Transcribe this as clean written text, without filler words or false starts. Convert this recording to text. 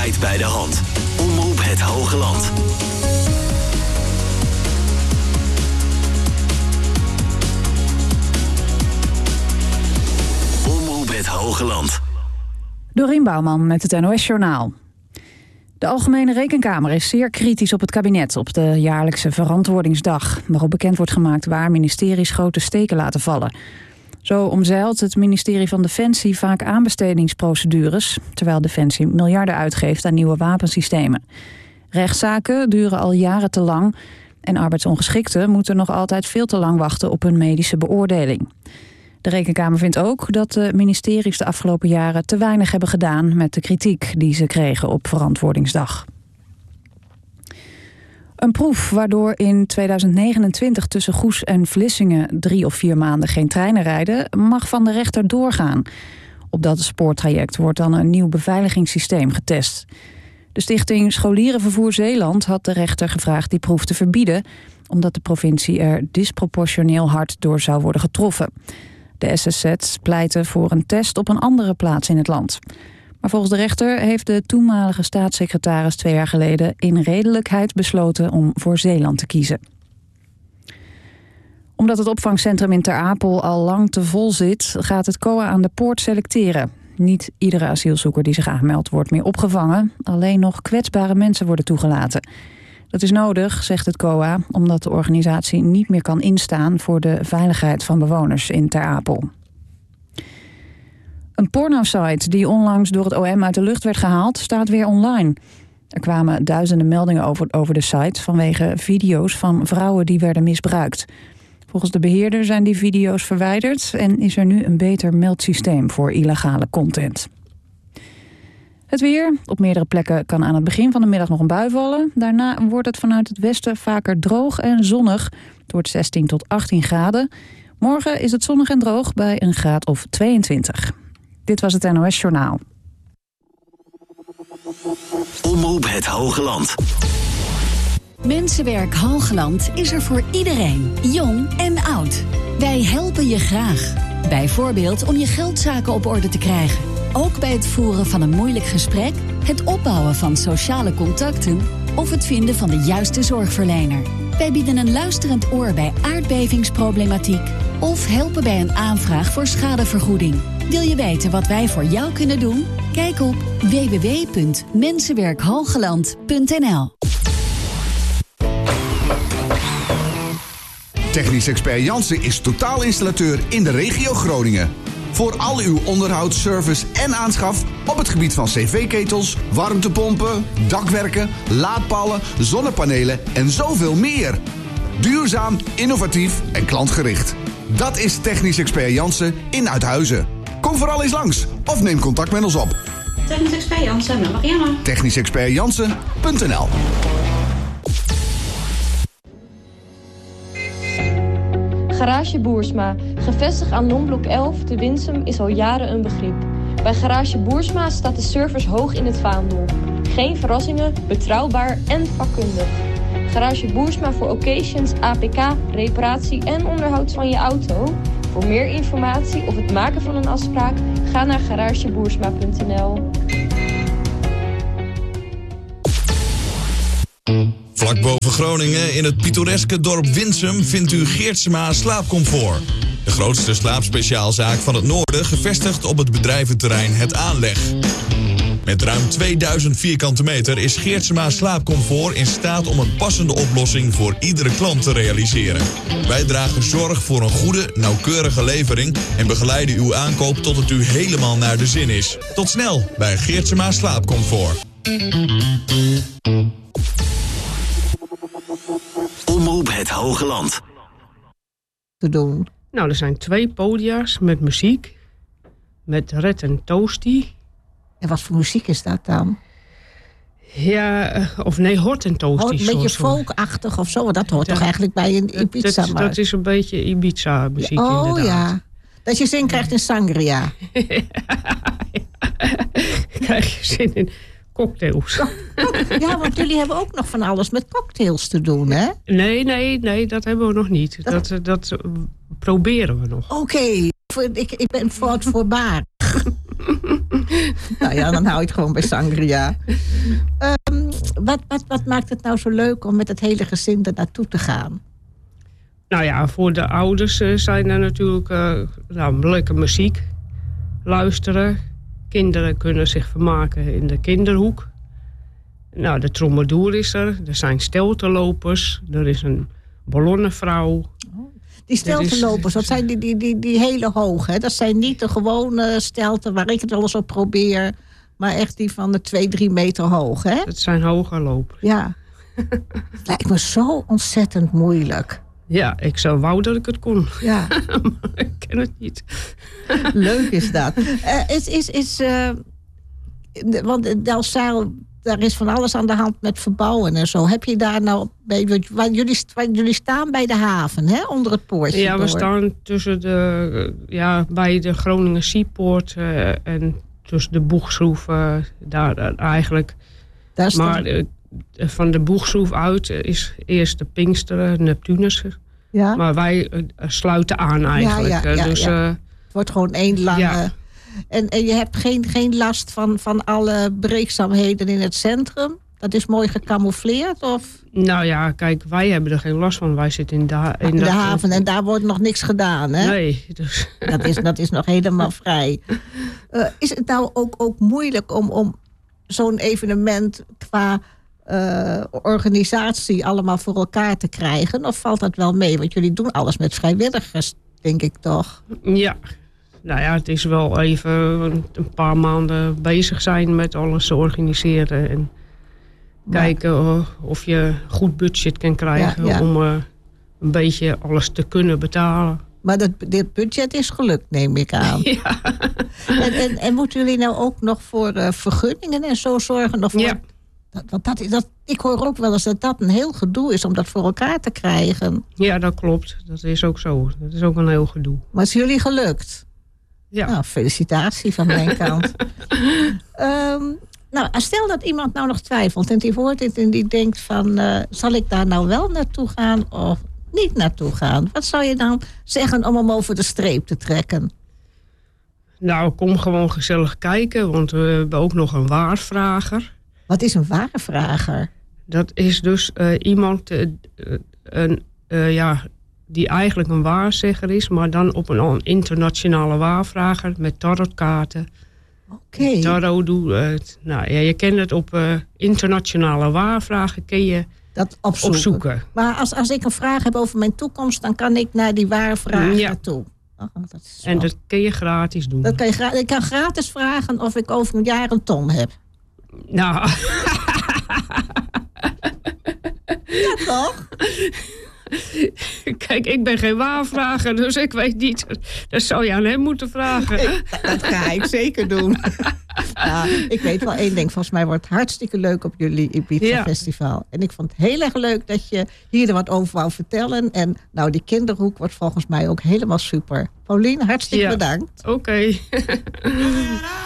Altijd bij de hand. Omroep het Hoge Land. Omroep het Hoge Land. Dorien Bouwman met het NOS-journaal. De Algemene Rekenkamer is zeer kritisch op het kabinet op de jaarlijkse verantwoordingsdag, waarop bekend wordt gemaakt waar ministeries grote steken laten vallen. Zo omzeilt het ministerie van Defensie vaak aanbestedingsprocedures, terwijl Defensie miljarden uitgeeft aan nieuwe wapensystemen. Rechtszaken duren al jaren te lang en arbeidsongeschikten moeten nog altijd veel te lang wachten op hun medische beoordeling. De Rekenkamer vindt ook dat de ministeries de afgelopen jaren te weinig hebben gedaan met de kritiek die ze kregen op verantwoordingsdag. Een proef waardoor in 2029 tussen Goes en Vlissingen 3 of 4 maanden geen treinen rijden, mag van de rechter doorgaan. Op dat spoortraject wordt dan een nieuw beveiligingssysteem getest. De stichting Scholierenvervoer Zeeland had de rechter gevraagd die proef te verbieden, omdat de provincie er disproportioneel hard door zou worden getroffen. De SSZ pleitte voor een test op een andere plaats in het land. Maar volgens de rechter heeft de toenmalige staatssecretaris 2 jaar geleden in redelijkheid besloten om voor Zeeland te kiezen. Omdat het opvangcentrum in Ter Apel al lang te vol zit, gaat het COA aan de poort selecteren. Niet iedere asielzoeker die zich aanmeldt wordt meer opgevangen. Alleen nog kwetsbare mensen worden toegelaten. Dat is nodig, zegt het COA, omdat de organisatie niet meer kan instaan voor de veiligheid van bewoners in Ter Apel. Een pornosite die onlangs door het OM uit de lucht werd gehaald, staat weer online. Er kwamen duizenden meldingen over de site vanwege video's van vrouwen die werden misbruikt. Volgens de beheerder zijn die video's verwijderd en is er nu een beter meldsysteem voor illegale content. Het weer. Op meerdere plekken kan aan het begin van de middag nog een bui vallen. Daarna wordt het vanuit het westen vaker droog en zonnig. Het wordt 16 tot 18 graden. Morgen is het zonnig en droog bij een graad of 22. Dit was het NOS Journaal. Omroep het Hoge Land. Mensenwerk Hoogland is er voor iedereen, jong en oud. Wij helpen je graag. Bijvoorbeeld om je geldzaken op orde te krijgen. Ook bij het voeren van een moeilijk gesprek, het opbouwen van sociale contacten of het vinden van de juiste zorgverlener. Wij bieden een luisterend oor bij aardbevingsproblematiek of helpen bij een aanvraag voor schadevergoeding. Wil je weten wat wij voor jou kunnen doen? Kijk op www.mensenwerkhogeland.nl. Technisch Expert Jansen is totaalinstallateur in de regio Groningen. Voor al uw onderhoud, service en aanschaf op het gebied van cv-ketels, warmtepompen, dakwerken, laadpalen, zonnepanelen en zoveel meer. Duurzaam, innovatief en klantgericht. Dat is Technisch Expert Jansen in Uithuizen. Kom vooral eens langs of neem contact met ons op. Technisch Expert Jansen, met Marianne. TechnischExpertJansen.nl. Garage Boersma, gevestigd aan Lombok 11 te Winsum, is al jaren een begrip. Bij Garage Boersma staat de service hoog in het vaandel. Geen verrassingen, betrouwbaar en vakkundig. Garage Boersma voor occasions, APK, reparatie en onderhoud van je auto. Voor meer informatie of het maken van een afspraak, ga naar garageboersma.nl. Vlak boven Groningen, in het pittoreske dorp Winsum, vindt u Geertsema Slaapcomfort. De grootste slaapspeciaalzaak van het noorden, gevestigd op het bedrijventerrein Het Aanleg. Met ruim 2000 vierkante meter is Geertsema Slaapcomfort in staat om een passende oplossing voor iedere klant te realiseren. Wij dragen zorg voor een goede, nauwkeurige levering en begeleiden uw aankoop tot het u helemaal naar de zin is. Tot snel bij Geertsema Slaapcomfort. Omroep het Hoge Land. Te doen. Nou, er zijn 2 podia's met muziek. Met Red en Toasty. En wat voor muziek is dat dan? Ja, of nee, Hot en Toasty. Een beetje folkachtig of zo. Dat hoort toch eigenlijk bij een Ibiza? Dat is een beetje Ibiza muziek inderdaad. Oh ja. Dat je zin krijgt in sangria. Krijg je zin in cocktails. Ja, want jullie hebben ook nog van alles met cocktails te doen, hè? Nee, dat hebben we nog niet. Dat proberen we nog. Oké. Ik ben voorbaar. Nou ja, dan hou je het gewoon bij sangria. Wat maakt het nou zo leuk om met het hele gezin er naartoe te gaan? Nou ja, voor de ouders zijn er natuurlijk leuke muziek. Luisteren. Kinderen kunnen zich vermaken in de kinderhoek. Nou, de trommeldoer is er. Er zijn steltenlopers. Er is een ballonnenvrouw. Die steltenlopers, dat zijn die hele hoog. Hè? Dat zijn niet de gewone stelten waar ik het wel eens op probeer. Maar echt die van de 2-3 meter hoog. Hè? Dat zijn hoge lopers. Ja. Het lijkt me zo ontzettend moeilijk. Ja, ik zou wou dat ik het kon. Ja. Maar ik ken het niet. Leuk is dat. Want Delfzijl, daar is van alles aan de hand met verbouwen en zo. Heb je daar nou... Jullie staan bij de haven, hè? Onder het poortje. Ja, we staan tussen bij de Groningen Seapoort en tussen de Boegschroef. Daar eigenlijk. Maar van de Boegschroef uit is eerst de Pinksteren, Neptunus. Ja. Maar wij sluiten aan eigenlijk. Het wordt gewoon één lange... Ja. En je hebt geen last van alle breekzaamheden in het centrum? Dat is mooi gecamoufleerd? Of? Nou ja, kijk, wij hebben er geen last van. Wij zitten in de haven en daar wordt nog niks gedaan, hè? Nee. Dus. Dat is nog helemaal vrij. Is het nou ook moeilijk om zo'n evenement qua organisatie allemaal voor elkaar te krijgen? Of valt dat wel mee? Want jullie doen alles met vrijwilligers, denk ik toch? Ja. Nou ja, het is wel even een paar maanden bezig zijn met alles te organiseren. En kijken of je goed budget kan krijgen om een beetje alles te kunnen betalen. Maar dit budget is gelukt, neem ik aan. Ja. En moeten jullie nou ook nog voor vergunningen en zo zorgen? Of ja. Want ik hoor ook wel eens dat een heel gedoe is om dat voor elkaar te krijgen. Ja, dat klopt. Dat is ook zo. Dat is ook een heel gedoe. Maar is jullie gelukt? Ja. Nou, felicitatie van mijn kant. Nou, stel dat iemand nou nog twijfelt en die hoort dit en die denkt van... zal ik daar nou wel naartoe gaan of niet naartoe gaan? Wat zou je dan zeggen om hem over de streep te trekken? Nou, kom gewoon gezellig kijken, want we hebben ook nog een waarvrager. Wat is een waarvrager? Dat is dus iemand die eigenlijk een waarzegger is, maar dan op een internationale waarvrager met tarotkaarten. Oké. Tarot doet het. Nou ja, je kent het op internationale waarvragen, kun je dat opzoeken. Maar als ik een vraag heb over mijn toekomst, dan kan ik naar die waarvrager naartoe. En dat kun je gratis doen. Ik kan gratis vragen of ik over een jaar een ton heb. Nou. Ja, toch? Kijk, ik ben geen waarvrager, dus ik weet niet. Dat zou je aan hem moeten vragen. Dat ga ik zeker doen. Ja, ik weet wel één ding. Volgens mij wordt het hartstikke leuk op jullie Ibiza Festival. En ik vond het heel erg leuk dat je hier er wat over wou vertellen. En nou, die kinderhoek wordt volgens mij ook helemaal super. Paulien, hartstikke bedankt. Oké.